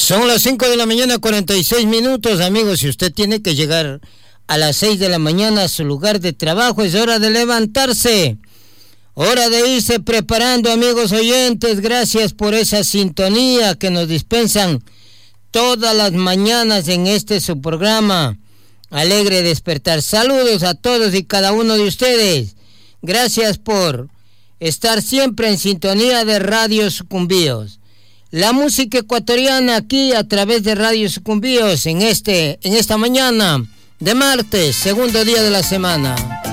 Son las 5 de la mañana, 46 minutos, amigos. Si usted tiene que llegar a las 6 de la mañana a su lugar de trabajo, es hora de levantarse. Hora de irse preparando, amigos oyentes. Gracias por esa sintonía que nos dispensan todas las mañanas en su programa Alegre Despertar. Saludos a todos y cada uno de ustedes. Gracias por estar siempre en sintonía de Radio Sucumbíos. La música ecuatoriana aquí a través de Radio Sucumbíos en esta mañana de martes, segundo día de la semana.